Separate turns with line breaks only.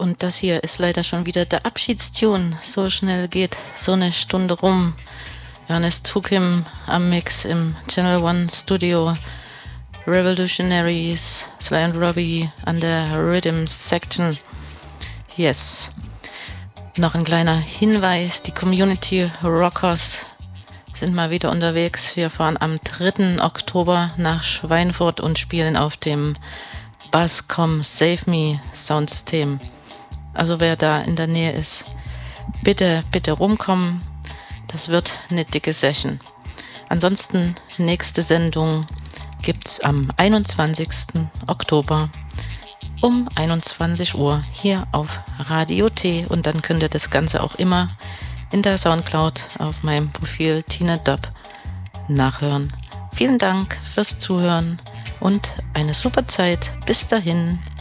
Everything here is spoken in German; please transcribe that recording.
Und das hier ist leider schon wieder der Abschiedstune. So schnell geht so eine Stunde rum. Ernest Tukim am Mix im Channel One Studio. Revolutionaries, Sly and Robbie an der Rhythm Section. Yes. Noch ein kleiner Hinweis, die Community Rockers sind mal wieder unterwegs. Wir fahren am 3. Oktober nach Schweinfurt und spielen auf dem Basscom Save Me Soundsystem. Also wer da in der Nähe ist, bitte rumkommen. Das wird eine dicke Session. Ansonsten nächste Sendung gibt's am 21. Oktober um 21 Uhr hier auf Radio T und dann könnt ihr das Ganze auch immer in der Soundcloud auf meinem Profil Tina Dub nachhören. Vielen Dank fürs Zuhören und eine super Zeit. Bis dahin.